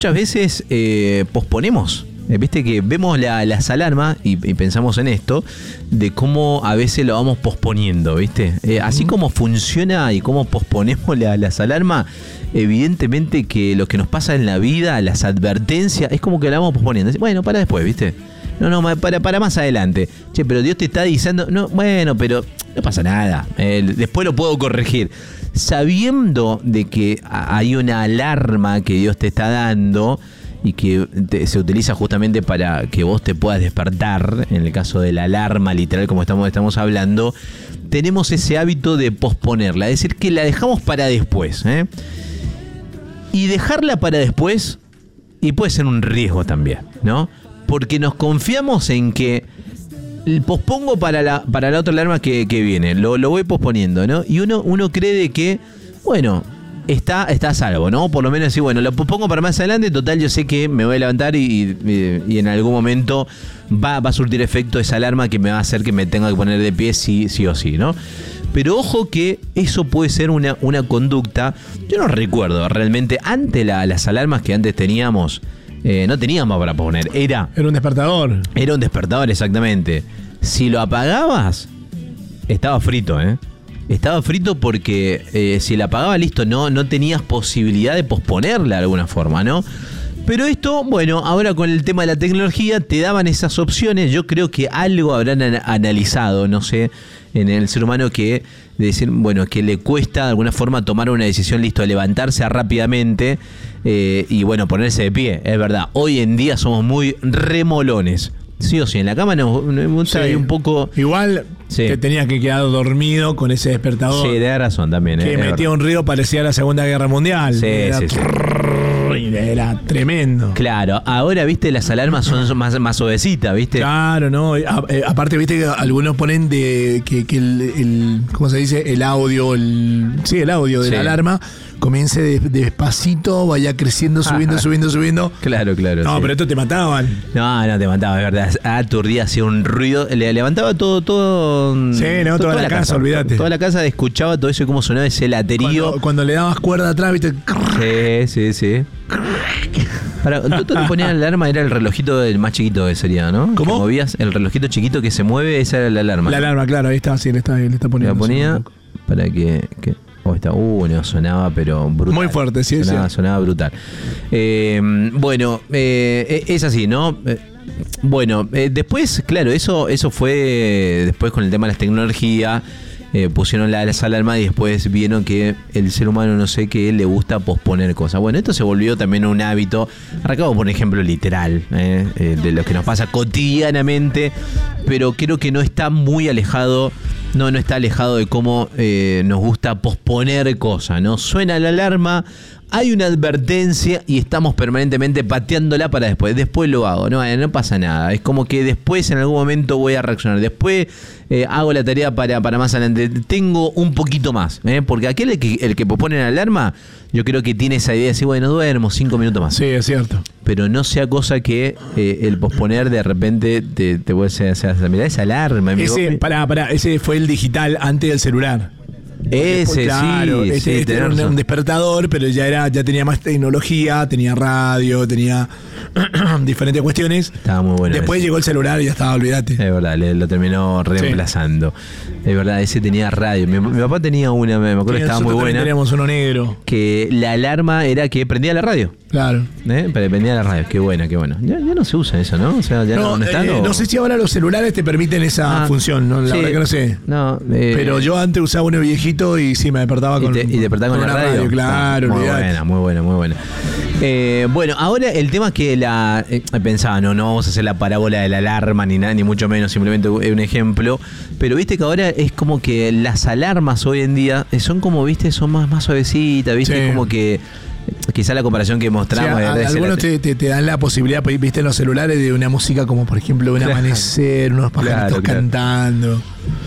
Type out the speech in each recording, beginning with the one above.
muchas veces posponemos. Viste que vemos las alarmas y pensamos en esto, de cómo a veces lo vamos posponiendo, ¿viste? Así como funciona y cómo posponemos las alarmas, evidentemente que lo que nos pasa en la vida, las advertencias, es como que la vamos posponiendo. Bueno, para después, ¿viste? No, para más adelante. Che, pero Dios te está diciendo, no, bueno, pero no pasa nada. Después lo puedo corregir. Sabiendo de que hay una alarma que Dios te está dando y que se utiliza justamente para que vos te puedas despertar, en el caso de la alarma literal como estamos hablando, tenemos ese hábito de posponerla, es decir, que la dejamos para después, y dejarla para después y puede ser un riesgo también, ¿no? Porque nos confiamos en que pospongo para la otra alarma que viene, lo voy posponiendo, ¿no? Y uno cree de que, bueno, está a salvo, ¿no? Por lo menos decir, bueno, lo pongo para más adelante, total, yo sé que me voy a levantar y en algún momento va a surtir efecto esa alarma que me va a hacer que me tenga que poner de pie sí o sí, ¿no? Pero ojo que eso puede ser una conducta. Yo no recuerdo realmente, antes las alarmas que antes teníamos, no teníamos para poner, era un despertador. Era un despertador, exactamente. Si lo apagabas, estaba frito, Estaba frito porque si la apagaba, listo, no tenías posibilidad de posponerla de alguna forma, ¿no? Pero esto, bueno, ahora con el tema de la tecnología te daban esas opciones. Yo creo que algo habrán analizado, no sé, en el ser humano que decir, bueno, que le cuesta de alguna forma tomar una decisión, listo, levantarse rápidamente y bueno, ponerse de pie. Es verdad, hoy en día somos muy remolones. Sí o sí, en la cama nos gusta ahí un poco. Igual te tenías que quedar dormido con ese despertador. Sí, da razón también. Que metía un ruido, parecía la Segunda Guerra Mundial. Sí. Era tremendo. Claro, ahora, viste, las alarmas son más suavecitas, viste. Claro, no. Aparte, viste que algunos ponen que el ¿cómo se dice? El audio, el audio de la alarma comience despacito, vaya creciendo, subiendo. Claro. No, pero esto te mataban. No te mataba, es verdad. Aturdía, hacía un ruido, le levantaba todo. Sí, no, toda la casa, olvídate. Toda la casa escuchaba todo eso y cómo sonaba ese laterío. Cuando le dabas cuerda atrás, viste. Sí. Tú te ponías la alarma, era el relojito del más chiquito que sería, ¿no? ¿Cómo? Que movías el relojito chiquito que se mueve, esa era la alarma. La alarma, claro, ahí está, sí, le está poniendo. La ponía para que no sonaba, pero brutal. Muy fuerte, sí. Sonaba brutal. Bueno, es así, ¿no? Bueno, después, claro, eso fue después con el tema de las tecnologías. Pusieron las alarmas y después vieron que el ser humano, no sé qué, le gusta posponer cosas. Bueno, esto se volvió también un hábito. Arrancamos por un ejemplo literal de lo que nos pasa cotidianamente, pero creo que no está muy alejado. No está alejado de cómo nos gusta posponer cosas, ¿no? Suena la alarma, hay una advertencia y estamos permanentemente pateándola para después. Después lo hago, no pasa nada. Es como que después en algún momento voy a reaccionar. Después hago la tarea para más adelante. Tengo un poquito más, porque aquel el que pospone la alarma, yo creo que tiene esa idea de decir, bueno, duermo 5 minutos más. Sí, es cierto. Pero no sea cosa que el posponer de repente te vuelve a hacer, mirá esa alarma. Ese fue el digital antes del celular. Ese, claro, sí, era un despertador, pero ya tenía más tecnología, tenía radio, tenía diferentes cuestiones. Estaba muy bueno. Después llegó el celular y ya estaba, olvídate. Es verdad, lo terminó reemplazando. Es verdad, ese tenía radio. Mi papá tenía una, me acuerdo que estaba muy buena. Teníamos uno negro. Que la alarma era que prendía la radio. Claro. Prendía la radio, qué buena. Ya no se usa eso, ¿no? O sea, ya no está. No sé si ahora los celulares te permiten esa función, ¿no? La verdad que no sé. Pero yo antes usaba uno viejito y sí, me despertaba con. Y despertaba con la radio. Claro, muy buena. Bueno, ahora el tema es que pensaba, no vamos a hacer la parábola de la alarma ni nada, ni mucho menos, simplemente un ejemplo. Pero viste que ahora es como que las alarmas hoy en día son como, viste, son más suavecitas, viste, como que quizá la comparación que mostramos. Algunos te dan la posibilidad, viste, en los celulares de una música como, por ejemplo, un amanecer, unos pajaritos cantando.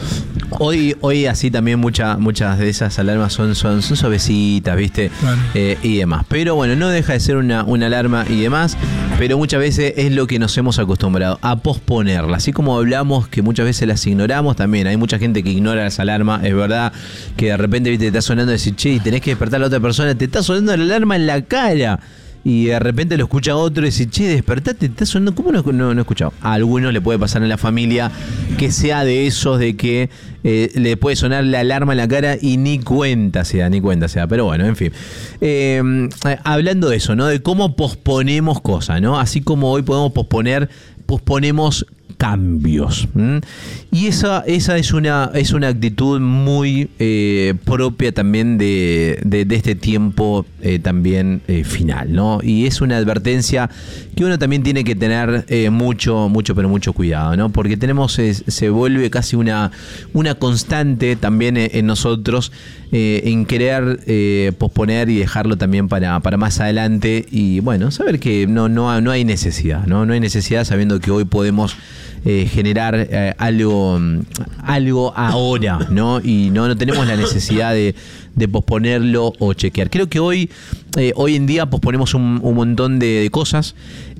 Hoy así también muchas de esas alarmas son suavecitas, ¿viste? Bueno. Y demás. Pero bueno, no deja de ser una alarma y demás, pero muchas veces es lo que nos hemos acostumbrado a posponerla. Así como hablamos que muchas veces las ignoramos, también hay mucha gente que ignora las alarmas. Es verdad que de repente, ¿viste? Te está sonando y decís, che, tenés que despertar a la otra persona, te está sonando la alarma en la cara. y de repente lo escucha otro y dice, che, despertate, ¿estás sonando? ¿Cómo no he escuchado? A algunos le puede pasar en la familia que sea de esos de que le puede sonar la alarma en la cara y ni cuenta se da. Pero bueno, en fin. Hablando de eso, ¿no? De cómo posponemos cosas, ¿no? Así como hoy podemos posponemos cambios. Y esa es una actitud muy propia también de este tiempo también final, ¿no? Y es una advertencia que uno también tiene que tener mucho cuidado, ¿no? Porque se vuelve casi una constante también en nosotros en querer posponer y dejarlo también para más adelante, y bueno, saber que no hay necesidad, ¿no? No hay necesidad, sabiendo que hoy podemos generar algo ahora, ¿no? Y no tenemos la necesidad de posponerlo o chequear. Creo que hoy en día posponemos un montón de cosas.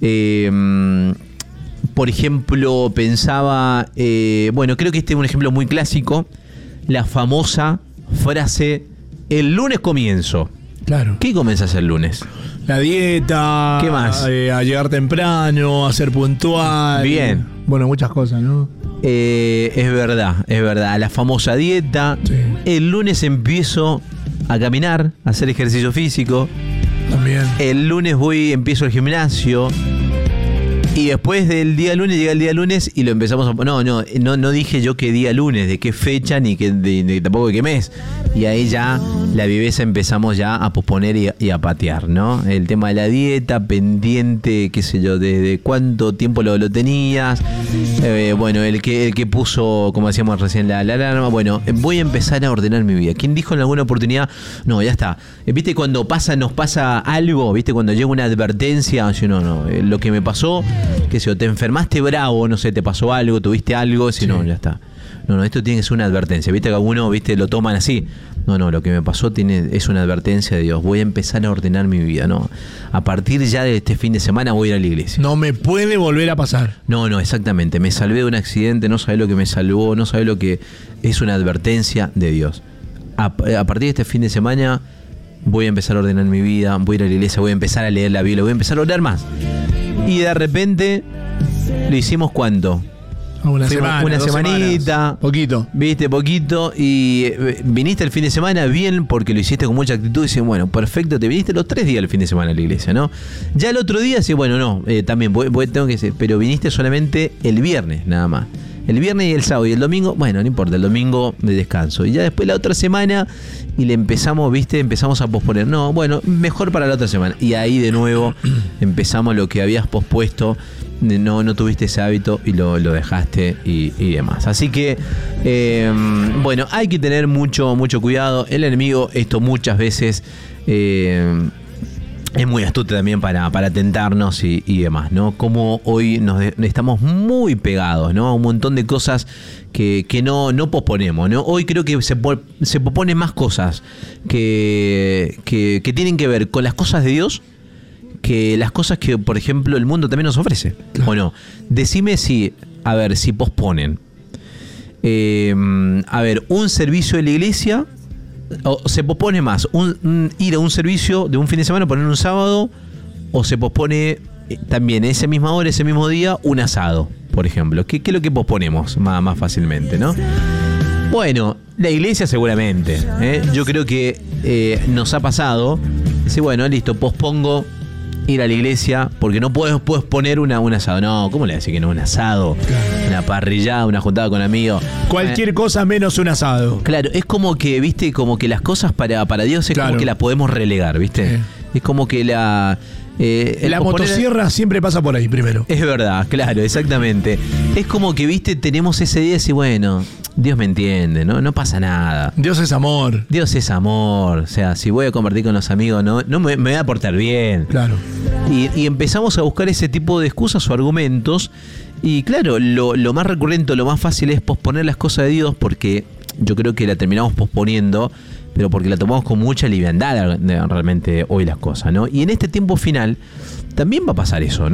Por ejemplo, pensaba, creo que este es un ejemplo muy clásico, la famosa frase, el lunes comienzo. Claro. ¿Qué comenzás el lunes? La dieta. ¿Qué más? A llegar temprano, a ser puntual. Bien. Bueno, muchas cosas, ¿no? Es verdad. La famosa dieta. Sí. El lunes empiezo a caminar, a hacer ejercicio físico. También. El lunes empiezo el gimnasio. Y después del día lunes llega el día lunes y lo empezamos a... No dije yo qué día lunes, de qué fecha, ni tampoco de qué mes. Y ahí ya la viveza empezamos ya a posponer y a patear, ¿no? El tema de la dieta, pendiente, qué sé yo, desde cuánto tiempo lo tenías. El que puso, como decíamos recién, la alarma. Bueno, voy a empezar a ordenar mi vida. ¿Quién dijo en alguna oportunidad? No, ya está. ¿Viste cuando nos pasa algo? ¿Viste cuando llega una advertencia? Lo que me pasó... que si te enfermaste bravo, no sé, te pasó algo, tuviste algo, si no, ya está. No, esto tiene que ser una advertencia. Viste que algunos, lo toman así. No, lo que me pasó es una advertencia de Dios. Voy a empezar a ordenar mi vida, ¿no? A partir ya de este fin de semana voy a ir a la iglesia. No me puede volver a pasar. No, exactamente. Me salvé de un accidente, no sabés lo que me salvó, no sabés lo que es una advertencia de Dios. A partir de este fin de semana voy a empezar a ordenar mi vida, voy a ir a la iglesia, voy a empezar a leer la Biblia, voy a empezar a orar más. Y de repente, ¿lo hicimos cuánto? Una semanita. Poquito. Viste, poquito. Y viniste el fin de semana bien porque lo hiciste con mucha actitud. Y dices, bueno, perfecto, te viniste los 3 días el fin de semana a la iglesia, ¿no? Ya el otro día, sí, también tengo que decir, pero viniste solamente el viernes, nada más. El viernes y el sábado y el domingo, no importa, el domingo de descanso. Y ya después la otra semana y empezamos a posponer. No, mejor para la otra semana. Y ahí de nuevo empezamos lo que habías pospuesto, no tuviste ese hábito y lo dejaste y demás. Así que, hay que tener mucho cuidado. El enemigo, esto muchas veces... es muy astuto también para tentarnos y demás, ¿no? Como hoy estamos muy pegados, ¿no? A un montón de cosas que no posponemos, ¿no? Hoy creo que se posponen más cosas que tienen que ver con las cosas de Dios que las cosas que, por ejemplo, el mundo también nos ofrece. Claro. ¿O no? Decime si posponen. Un servicio de la iglesia... O se pospone más ir a un servicio de un fin de semana, poner un sábado, o se pospone también esa misma hora, ese mismo día, un asado, por ejemplo. ¿Qué es lo que posponemos más fácilmente, no? Bueno, la iglesia seguramente. Yo creo que nos ha pasado. Decir, listo, pospongo ir a la iglesia porque no puedes poner un asado. No, ¿cómo le decís que no? Un asado, una parrillada, una juntada con amigos. Cualquier cosa menos un asado. Claro, es como que, viste, como que las cosas para Dios es como que las podemos relegar, viste. Sí. Es como que la motosierra siempre pasa por ahí primero. Es verdad, claro, exactamente. Es como que, viste, tenemos ese día y decir, Dios me entiende, ¿no? No pasa nada. Dios es amor. Dios es amor. O sea, si voy a compartir con los amigos, no me voy a portar bien. Claro. Y empezamos a buscar ese tipo de excusas o argumentos. Y claro, lo más recurrente, lo más fácil es posponer las cosas de Dios, porque yo creo que la terminamos posponiendo, pero porque la tomamos con mucha liviandad realmente hoy las cosas, ¿no? Y en este tiempo final también va a pasar eso, ¿no?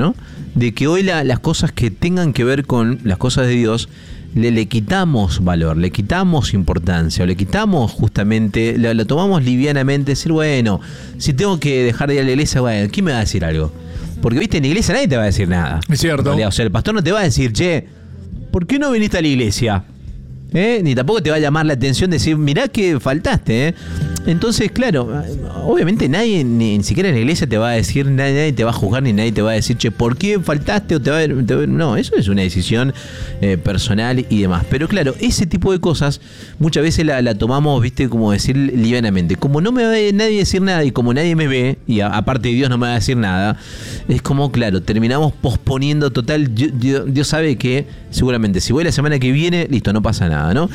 de que hoy las cosas que tengan que ver con las cosas de Dios, le quitamos valor, le quitamos importancia, o le quitamos justamente, lo tomamos livianamente, decir, bueno, si tengo que dejar de ir a la iglesia, bueno, ¿quién me va a decir algo? Porque, viste, en la iglesia nadie te va a decir nada. Es cierto. O sea, el pastor no te va a decir, che, ¿por qué no viniste a la iglesia? Ni tampoco te va a llamar la atención decir, mirá que faltaste, Entonces, claro, obviamente nadie, ni siquiera en la iglesia te va a decir, nadie te va a juzgar, ni nadie te va a decir, che, ¿por qué faltaste? O no, eso es una decisión personal y demás. Pero claro, ese tipo de cosas muchas veces la tomamos, viste, como decir livianamente. Como no me va a nadie decir nada y como nadie me ve, y aparte de Dios no me va a decir nada, es como, claro, terminamos posponiendo total. Dios sabe que seguramente si voy la semana que viene, listo, no pasa nada, ¿no?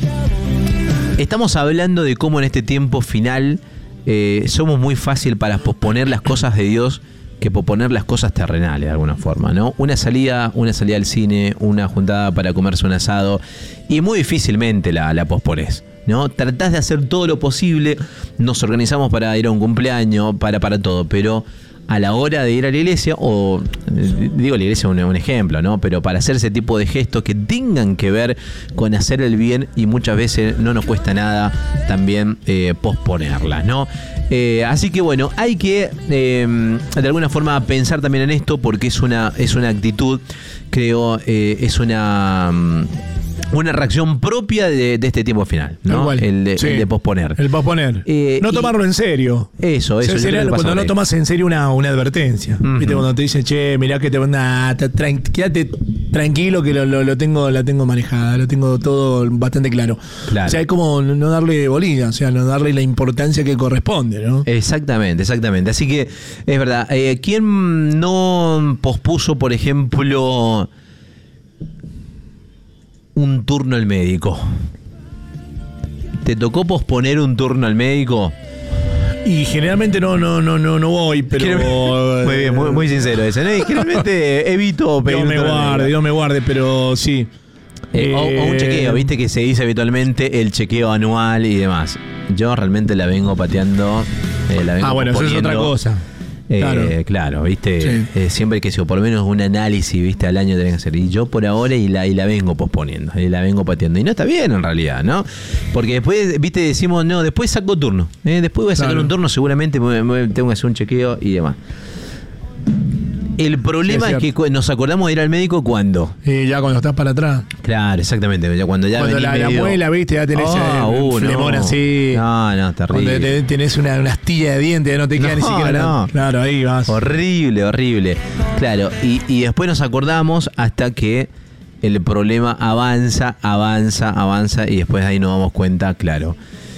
Estamos hablando de cómo en este tiempo final somos muy fácil para posponer las cosas de Dios que posponer las cosas terrenales de alguna forma, ¿no? Una salida al cine, una juntada para comerse un asado, y muy difícilmente la posponés, ¿no? Tratás de hacer todo lo posible, nos organizamos para ir a un cumpleaños, para todo, pero a la hora de ir a la iglesia, o digo la iglesia es un ejemplo, ¿no? Pero para hacer ese tipo de gestos que tengan que ver con hacer el bien, y muchas veces no nos cuesta nada también posponerlas, ¿no? Así que bueno, hay que de alguna forma pensar también en esto, porque es una actitud, creo, es una reacción propia de este tiempo final, ¿no? El de posponer. El posponer. No tomarlo en serio. Eso. Cuando no tomas en serio una advertencia. Uh-huh. ¿Viste? Cuando te dicen, che, mirá que quédate tranquilo que la tengo manejada, lo tengo todo bastante claro. O sea, es como no darle bolilla, o sea, no darle la importancia que corresponde, ¿no? Exactamente. Así que es verdad. ¿Quién no pospuso, por ejemplo, un turno al médico? ¿Te tocó posponer un turno al médico? Y generalmente no voy, pero muy bien, muy sincero eso, ¿no? Y generalmente evito pedir. Dios me guarde, pero sí. O un chequeo, viste que se dice habitualmente el chequeo anual y demás. Yo realmente la vengo pateando. Bueno, eso es otra cosa. Claro, viste, sí. Siempre que sea por lo menos un análisis, viste, al año tenés que hacer. Y yo por ahora y la vengo posponiendo, y la vengo pateando. Y no está bien en realidad, ¿no? Porque después, viste, decimos, no, después saco turno. Después voy a sacar un turno, seguramente tengo que hacer un chequeo y demás. El problema es que nos acordamos de ir al médico ¿cuándo? Ya cuando estás para atrás. Claro, exactamente. Cuando la muela, viste, ya tenés flemón así. No, terrible. Cuando tenés una astilla de dientes, ya no te queda ni siquiera nada. Claro, ahí vas. Horrible. Claro, y después nos acordamos hasta que el problema avanza, y después de ahí nos damos cuenta, claro.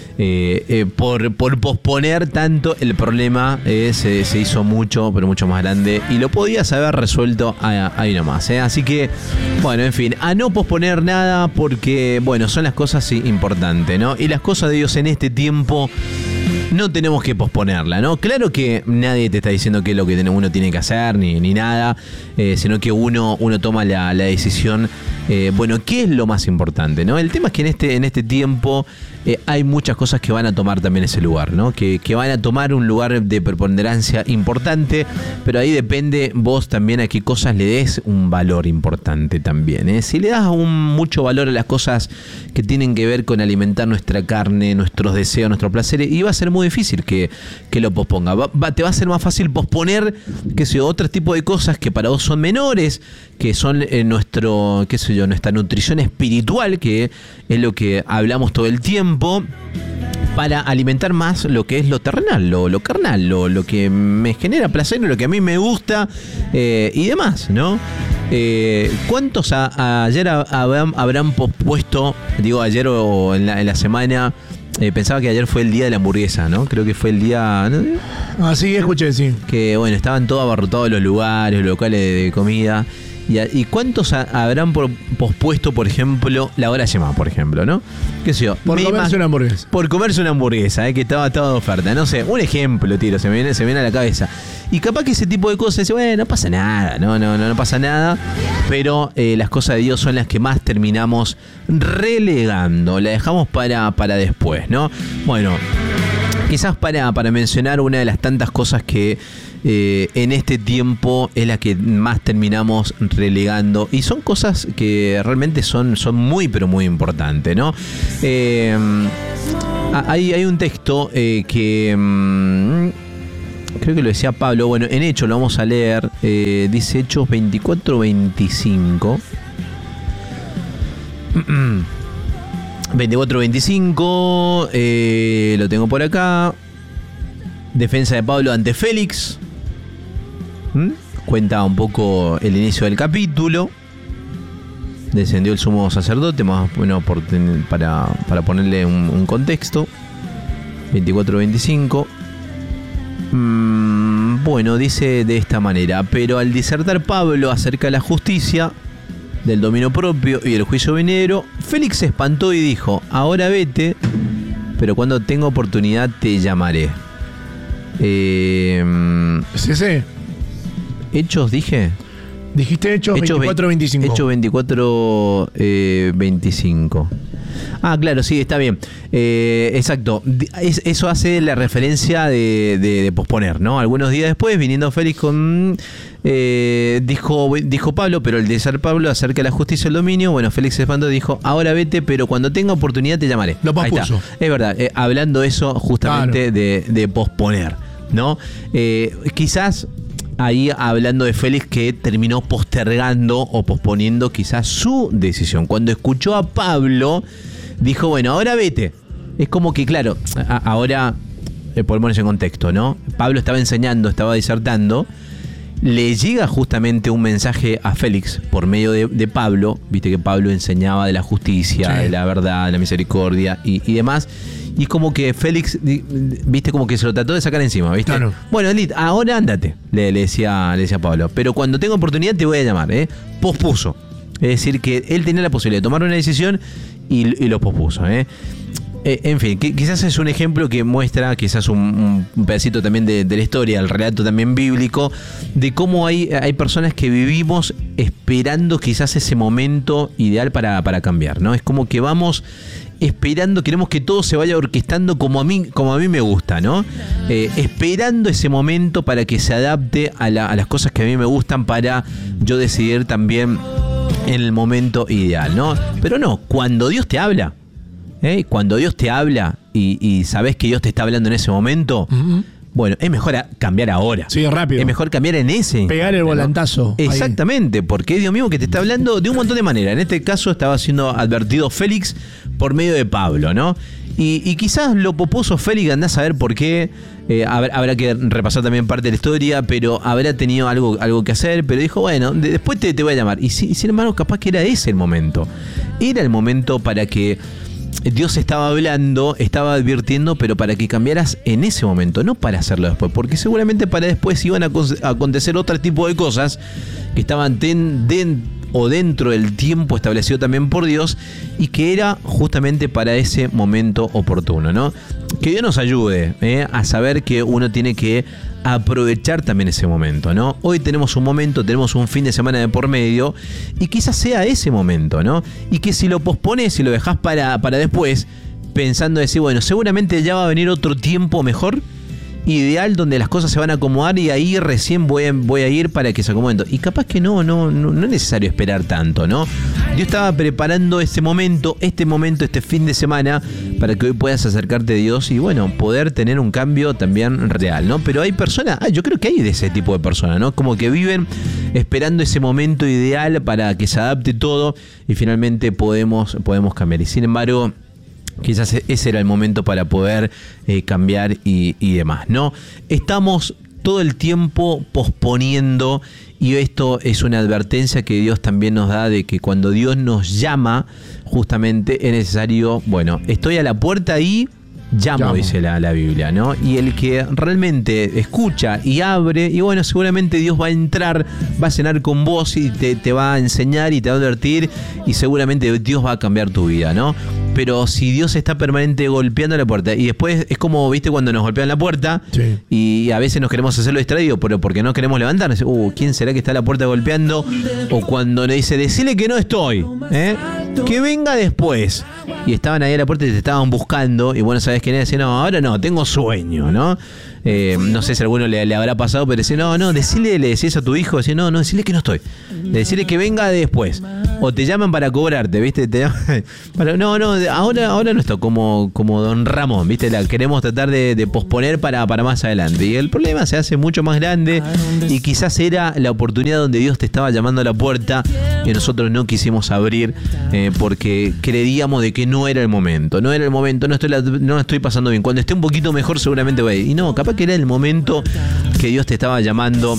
Por posponer tanto, el problema se hizo mucho, pero mucho más grande, y lo podías haber resuelto ahí nomás, Así que, bueno, en fin, a no posponer nada, porque, bueno, son las cosas importantes, ¿no? Y las cosas de Dios en este tiempo no tenemos que posponerla, ¿no? Claro que nadie te está diciendo qué es lo que uno tiene que hacer, ni nada, sino que uno toma la decisión. Bueno, ¿qué es lo más importante, no? El tema es que en este tiempo hay muchas cosas que van a tomar también ese lugar, ¿no? Que van a tomar un lugar de preponderancia importante, pero ahí depende vos también a qué cosas le des un valor importante también, Si le das mucho valor a las cosas que tienen que ver con alimentar nuestra carne, nuestros deseos, nuestros placeres, y va a ser muy difícil que lo posponga. Te va a ser más fácil posponer, otro tipo de cosas que para vos son menores, que son nuestra nutrición espiritual, que es lo que hablamos todo el tiempo, para alimentar más lo que es lo terrenal, lo carnal, lo que me genera placer, lo que a mí me gusta y demás, ¿no? ¿Cuántos ayer habrán pospuesto, digo ayer o en la semana? Pensaba que ayer fue el día de la hamburguesa, ¿no? Creo que fue el día, ¿no? Sí, escuché, sí. Que bueno, estaban todos abarrotados los lugares, los locales de comida. ¿Y cuántos habrán pospuesto, por ejemplo, la hora Yema, por ejemplo, ¿no? ¿Qué sé yo? Por comerse una hamburguesa. Por comerse una hamburguesa, que estaba de oferta. No sé, un ejemplo, tiro, se me viene a la cabeza. Y capaz que ese tipo de cosas, dice, bueno, no pasa nada, no pasa nada. Pero las cosas de Dios son las que más terminamos relegando. La dejamos para después, ¿no? Bueno, quizás para mencionar una de las tantas cosas que en este tiempo es la que más terminamos relegando. Y son cosas que realmente son muy, pero muy importantes, ¿no? Hay un texto que... creo que lo decía Pablo, bueno, en Hechos lo vamos a leer, dice Hechos 24-25. 24-25, lo tengo por acá. Defensa de Pablo ante Félix. Cuenta un poco el inicio del capítulo. Descendió el sumo sacerdote, más bueno, para ponerle un contexto. 24-25. Bueno, dice de esta manera: pero al disertar Pablo acerca de la justicia, del dominio propio y del juicio venidero, Félix se espantó y dijo: ahora vete, pero cuando tenga oportunidad te llamaré. ¿Es ese? Hechos, dije. Dijiste Hechos 24-25. Hechos 24-25. Ah, claro, sí, está bien. Exacto. Eso hace la referencia de posponer, ¿no? Algunos días después, viniendo Félix con... dijo Pablo, pero el de ser Pablo acerca de la justicia y el dominio, bueno, Félix se espantó y dijo: ahora vete, pero cuando tenga oportunidad te llamaré. Lo pospuso. Es verdad, hablando eso justamente, claro, de posponer, ¿no? Quizás... ahí hablando de Félix, que terminó postergando o posponiendo quizás su decisión. Cuando escuchó a Pablo, dijo: bueno, ahora vete. Es como que, claro, ahora, por ponerse en contexto, ¿no? Pablo estaba enseñando, estaba disertando. Le llega justamente un mensaje a Félix por medio de Pablo. Viste que Pablo enseñaba de la justicia, sí, de la verdad, de la misericordia y demás. Y como que Félix, viste, como que se lo trató de sacar encima, ¿viste? Claro. Bueno, Elit, ahora ándate, le decía Pablo. Pero cuando tenga oportunidad te voy a llamar, ¿eh? Pospuso. Es decir, que él tenía la posibilidad de tomar una decisión y lo pospuso, ¿eh? En fin, quizás es un ejemplo que muestra quizás un pedacito también de la historia, el relato también bíblico, de cómo hay personas que vivimos esperando quizás ese momento ideal para cambiar, ¿no? Es como que vamos esperando, queremos que todo se vaya orquestando como a mí me gusta, ¿no? Esperando ese momento para que se adapte a las cosas que a mí me gustan, para yo decidir también en el momento ideal, ¿no? Pero no, cuando Dios te habla, cuando Dios te habla y sabes que Dios te está hablando en ese momento, bueno, es mejor cambiar ahora. Sí, rápido. Es mejor cambiar en ese. Pegar el volantazo. Exactamente, porque es Dios mismo que te está hablando de un montón de maneras. En este caso estaba siendo advertido Félix por medio de Pablo, ¿no? Y quizás lo pospuso Félix, andás a saber por qué. Habrá que repasar también parte de la historia, pero habrá tenido algo que hacer. Pero dijo: bueno, después te voy a llamar. Y sin embargo, capaz que era ese el momento. Era el momento para que Dios estaba hablando, estaba advirtiendo, pero para que cambiaras en ese momento, no para hacerlo después, porque seguramente para después iban a acontecer otro tipo de cosas que estaban dentro del tiempo establecido también por Dios, y que era justamente para ese momento oportuno, ¿no? Que Dios nos ayude a saber que uno tiene que aprovechar también ese momento, ¿no? Hoy tenemos un momento, tenemos un fin de semana de por medio, y quizás sea ese momento, ¿no? Y que si lo pospones, si lo dejas para después, pensando decir: bueno, seguramente ya va a venir otro tiempo mejor, ideal, donde las cosas se van a acomodar y ahí recién voy a ir para que se acomoden. Y capaz que no es necesario esperar tanto, ¿no? Dios estaba preparando este fin de semana, para que hoy puedas acercarte a Dios y, bueno, poder tener un cambio también real, ¿no? Pero hay personas, yo creo que hay de ese tipo de personas, ¿no? Como que viven esperando ese momento ideal para que se adapte todo y finalmente podemos cambiar. Y sin embargo, quizás ese era el momento para poder cambiar y demás, ¿no? Estamos todo el tiempo posponiendo, y esto es una advertencia que Dios también nos da, de que cuando Dios nos llama, justamente es necesario, bueno, estoy a la puerta y llamo, dice la Biblia, ¿no? Y el que realmente escucha y abre, y bueno, seguramente Dios va a entrar, va a cenar con vos y te va a enseñar y te va a advertir, y seguramente Dios va a cambiar tu vida, ¿no? Pero si Dios está permanente golpeando la puerta, y después es como, viste, cuando nos golpean la puerta, sí, y a veces nos queremos hacerlo distraído, pero porque no queremos levantarnos, ¿quién será que está a la puerta golpeando? O cuando le dice: decile que no estoy, que venga después. Y estaban ahí a la puerta y te estaban buscando. Y bueno, ¿sabés quién es? Decía, no, ahora no, tengo sueño, ¿no? No sé si a alguno le habrá pasado, pero decía, no, le decís a tu hijo, decía, no, decirle que no estoy. Decirle que venga después. O te llaman para cobrarte, ¿viste? Ahora no estoy como Don Ramón, ¿viste? La queremos tratar de posponer para más adelante. Y el problema se hace mucho más grande y quizás era la oportunidad donde Dios te estaba llamando a la puerta y nosotros no quisimos abrir porque creíamos de que no era el momento. No estoy pasando bien. Cuando esté un poquito mejor seguramente voy a ir. Y no, capaz que era el momento que Dios te estaba llamando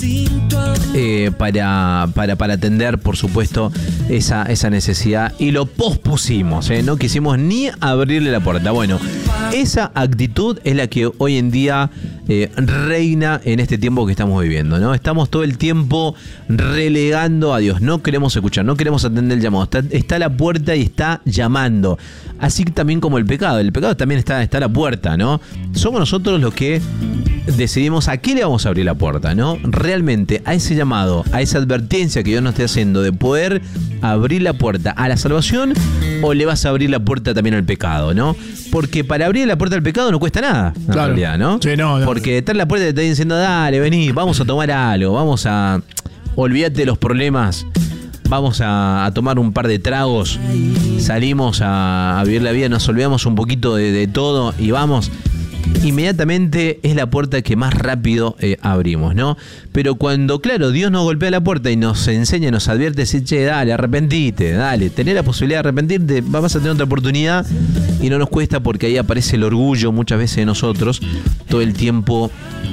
para atender, por supuesto, esa necesidad. Y lo pospusimos, no quisimos ni abrirle la puerta. Bueno, esa actitud es la que hoy en día reina en este tiempo que estamos viviendo, ¿no? Estamos todo el tiempo relegando a Dios. No queremos escuchar, no queremos atender el llamado. Está a la puerta y está llamando. Así también como el pecado. El pecado también está a la puerta, ¿no? Somos nosotros los que decidimos a qué le vamos a abrir la puerta, ¿no? Realmente a ese llamado, a esa advertencia que Dios nos está haciendo de poder abrir la puerta a la salvación, o le vas a abrir la puerta también al pecado, ¿no? Porque para abrir la puerta al pecado no cuesta nada, en realidad, ¿no? Sí, no. Porque detrás de la puerta te está diciendo, dale, vení, vamos a tomar algo, olvídate de los problemas, vamos a tomar un par de tragos, salimos a vivir la vida, nos olvidamos un poquito de todo y vamos. Inmediatamente es la puerta que más rápido abrimos, ¿no? Pero cuando, claro, Dios nos golpea la puerta y nos enseña, nos advierte, dice, che, dale, arrepentite, dale, tenés la posibilidad de arrepentirte, vas a tener otra oportunidad, y no nos cuesta porque ahí aparece el orgullo muchas veces de nosotros, todo el tiempo,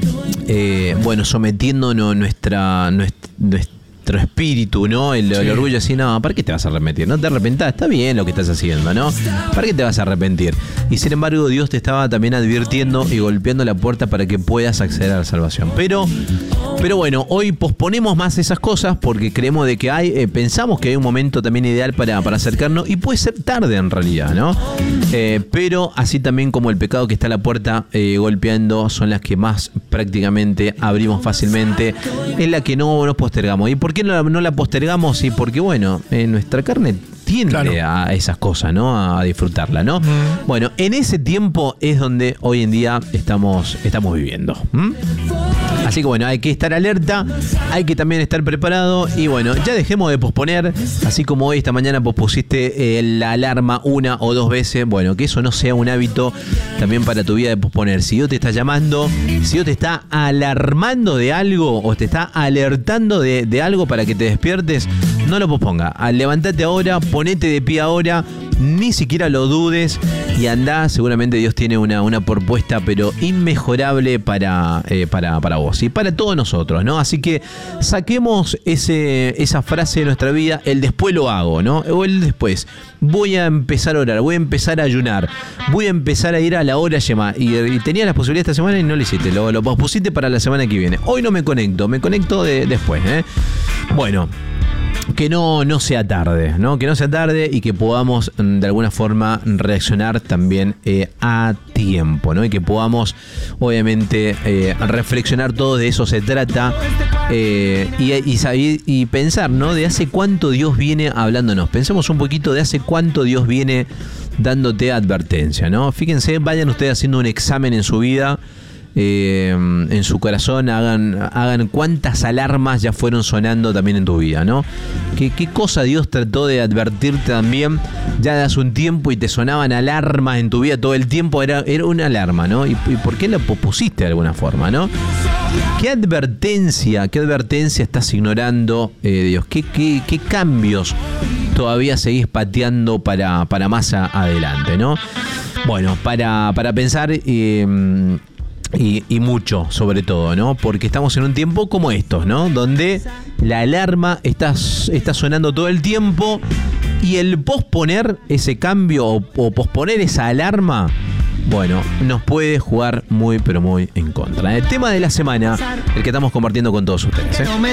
sometiéndonos nuestro espíritu, ¿no? El orgullo así, no, ¿para qué te vas a arrepentir? No te arrepentás, está bien lo que estás haciendo, ¿no? ¿Para qué te vas a arrepentir? Y sin embargo, Dios te estaba también advirtiendo y golpeando la puerta para que puedas acceder a la salvación. Pero bueno, hoy posponemos más esas cosas porque creemos de que pensamos que hay un momento también ideal para acercarnos, y puede ser tarde en realidad, ¿no? Pero así también como el pecado que está a la puerta golpeando, son las que más prácticamente abrimos fácilmente, es la que no nos postergamos. ¿Y por qué no la postergamos? Y porque, bueno, nuestra carne tiende a esas cosas, ¿no? A disfrutarla, ¿no? Bueno, en ese tiempo es donde hoy en día estamos viviendo. Así que bueno, hay que estar alerta, hay que también estar preparado, y bueno, ya dejemos de posponer, así como hoy esta mañana pospusiste la alarma 1 o 2 veces, bueno, que eso no sea un hábito también para tu vida de posponer. Si Dios te está llamando, si Dios te está alarmando de algo o te está alertando de algo para que te despiertes, no lo posponga. Levántate ahora, ponete de pie ahora, ni siquiera lo dudes y andá. Seguramente Dios tiene una propuesta pero inmejorable para vos y para todos nosotros, ¿no? Así que saquemos esa frase de nuestra vida, el después lo hago, ¿no? O el después, voy a empezar a orar, voy a empezar a ayunar, voy a empezar a ir a la hora llama. Y tenías las posibilidades esta semana y no lo hiciste, lo pospusiste para la semana que viene. Hoy no me conecto después, ¿eh? Bueno, que no sea tarde, ¿no? Que no sea tarde y que podamos de alguna forma reaccionar también a tiempo, ¿no? Y que podamos, obviamente, reflexionar todo, de eso se trata, y pensar, ¿no? De hace cuánto Dios viene hablándonos. Pensemos un poquito de hace cuánto Dios viene dándote advertencia, ¿no? Fíjense, vayan ustedes haciendo un examen en su vida, en su corazón, hagan cuántas alarmas ya fueron sonando también en tu vida, ¿no? ¿Qué cosa Dios trató de advertirte también ya de hace un tiempo y te sonaban alarmas en tu vida todo el tiempo? Era una alarma, ¿no? ¿Y por qué la pospusiste de alguna forma, no? ¿Qué advertencia estás ignorando de Dios? ¿Qué cambios todavía seguís pateando para más adelante, ¿no? Bueno, para pensar y mucho, sobre todo, ¿no? Porque estamos en un tiempo como estos, ¿no? Donde la alarma está sonando todo el tiempo, y el posponer ese cambio o posponer esa alarma, bueno, nos puede jugar muy, pero muy en contra. El tema de la semana, el que estamos compartiendo con todos ustedes, ¿eh?